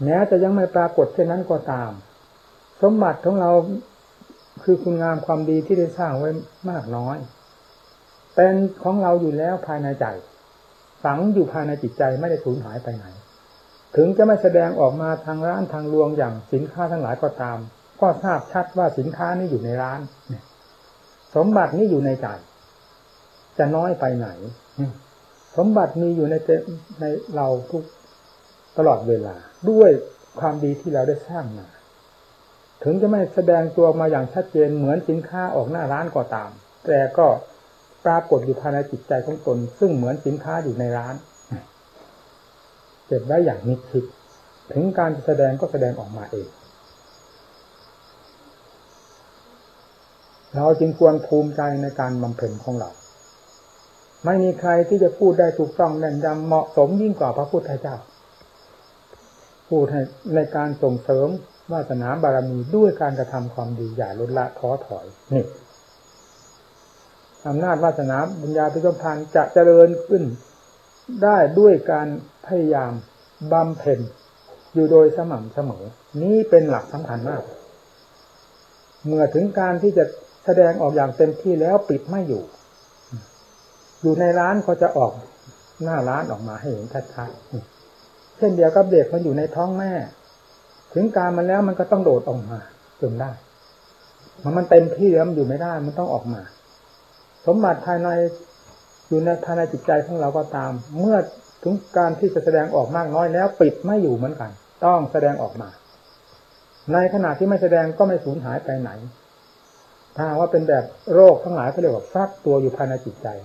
แม้จะยังไม่ปรากฏเช่นนั้นก็ตามสมบัติของเราคือคุณงามความดีที่ได้สร้างไว้มากน้อยเป็นของเราอยู่แล้วภายในใจฝังอยู่ภายในจิตใจไม่ได้สูญหายไปไหนถึงจะไม่แสดงออกมาทางร้านทางลวงอย่างสินค้าทั้งหลายก็ตามก็ทราบชัดว่าสินค้านี้อยู่ในร้านสมบัตินี้อยู่ในใจจะน้อยไปไหนสมบัติมีอยู่ในเราทุกตลอดเวลาด้วยความดีที่เราได้สร้างมาถึงจะไม่แสดงตัวมาอย่างชัดเจนเหมือนสินค้าออกหน้าร้านก็ตามแต่ก็ปรากฏอยู่ภายในจิตใจของตนซึ่งเหมือนสินค้าอยู่ในร้านเก็บไว้อย่างมิดชิดถึงการแสดงก็แสดงออกมาเองเราจึงควรภูมิใจในการบำเพ็ญของเราไม่มีใครที่จะพูดได้ถูกต้องแม่นยำเหมาะสมยิ่งกว่าพระพุทธเจ้าพูดในการส่งเสริมวาสนาบารมีด้วยการกระทำความดีอย่าลดละท้อถอยนี่อำนาจวาสนาบุญญาภิสัมพันธ์จะเจริญขึ้นได้ด้วยการพยายามบำเพ็ญอยู่โดยสม่ำเสมอนี้เป็นหลักสำคัญมากเมื่อถึงการที่จะแสดงออกอย่างเต็มที่แล้วปิดไม่อยู่ในร้านก็จะออกหน้าร้านออกมาให้เห็นชัดๆเช่นเดียวกับเด็กมันอยู่ในท้องแม่ถึงการมันแล้วมันก็ต้องโดดออกมาจนได้มันเต็มที่แล้วมันอยู่ไม่ได้มันต้องออกมาสมบัติภายในอยู่ในภายในจิตใจของเราก็ตามเมื่อถึงการที่จะแสดงออกมากน้อยแล้วปิดไม่อยู่เหมือนกันต้องแสดงออกมาในขณะที่ไม่แสดงก็ไม่สูญหายไปไหนถ้าว่าเป็นแบบโรคทั้งหลายเขาเรียกว่าฟักตัวอยู่ภายในจิตใจ